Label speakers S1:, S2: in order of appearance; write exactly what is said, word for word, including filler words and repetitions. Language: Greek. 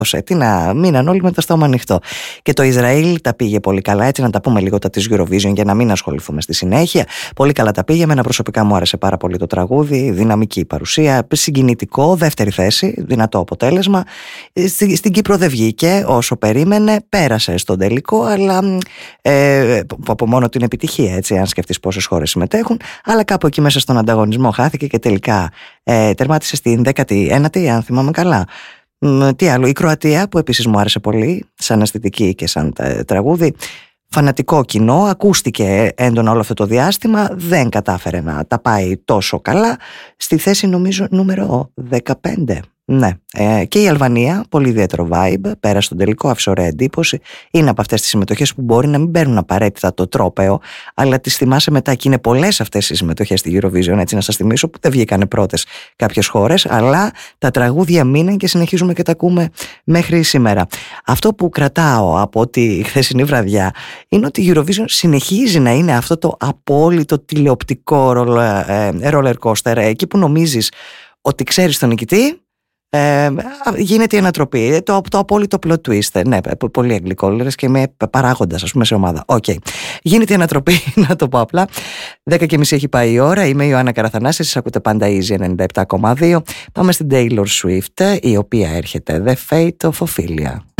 S1: Τι να μείναν όλοι με το στόμα ανοιχτό. Και το Ισραήλ τα πήγε πολύ καλά, έτσι να τα πούμε λίγο τα της Eurovision για να μην ασχοληθούμε στη συνέχεια. Πολύ καλά τα πήγε. Εμένα προσωπικά μου άρεσε πάρα πολύ το τραγούδι, δυναμική παρουσία, συγκινητικό, δεύτερη θέση, δυνατό αποτέλεσμα. Στη, στην Κύπρο δεν βγήκε όσο περίμενε, πέρασε στον τελικό, αλλά ε, από μόνο την επιτυχία, έτσι, αν σκεφτείς πόσες χώρες συμμετέχουν, αλλά κάπου εκεί μέσα στον ανταγωνισμό χάθηκε και τελικά ε, τερμάτισε στην δέκατη ένατη, αν θυμάμαι καλά. Τι άλλο, η Κροατία που επίσης μου άρεσε πολύ σαν αισθητική και σαν τραγούδι, φανατικό κοινό, ακούστηκε έντονα όλο αυτό το διάστημα, δεν κατάφερε να τα πάει τόσο καλά, στη θέση νομίζω νούμερο δεκαπέντε. Ναι, ε, και η Αλβανία, πολύ ιδιαίτερο vibe, πέρασε στον τελικό, άφησε ωραία εντύπωση. Είναι από αυτές τις συμμετοχές που μπορεί να μην παίρνουν απαραίτητα το τρόπαιο, αλλά τις θυμάσαι μετά, και είναι πολλές αυτές οι συμμετοχές στη Eurovision, έτσι να σας θυμίσω, που δεν βγήκανε πρώτες κάποιες χώρες, αλλά τα τραγούδια μείναν και συνεχίζουμε και τα ακούμε μέχρι σήμερα. Αυτό που κρατάω από τη χθεσινή βραδιά είναι ότι η Eurovision συνεχίζει να είναι αυτό το απόλυτο τηλεοπτικό roller coaster, εκεί που νομίζεις ότι ξέρεις τον νικητή. Ε, γίνεται η ανατροπή, το, το απόλυτο plot twist. Ναι, πολύ αγγλικό, λες, και είμαι παράγοντας, ας πούμε, σε ομάδα. Οκ. Okay. Γίνεται η ανατροπή, να το πω απλά. Δέκα και μισή έχει πάει η ώρα. Είμαι η Ιωάννα Καραθανάση. Εσείς ακούτε πάντα Easy ενενήντα επτά κόμμα δύο. Πάμε στην Taylor Swift, η οποία έρχεται. The Fate of Ophelia.